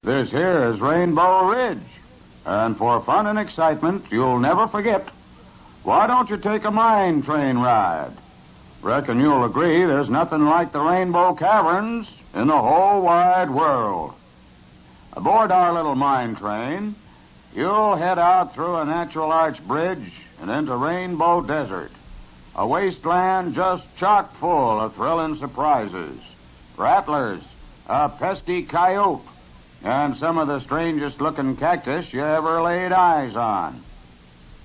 This here is Rainbow Ridge. And for fun and excitement you'll never forget, why don't you take a mine train ride? Reckon you'll agree there's nothing like the Rainbow Caverns in the whole wide world. Aboard our little mine train, you'll head out through a natural arch bridge and into Rainbow Desert, a wasteland just chock full of thrilling surprises, rattlers, a pesky coyote, and some of the strangest-looking cactus you ever laid eyes on.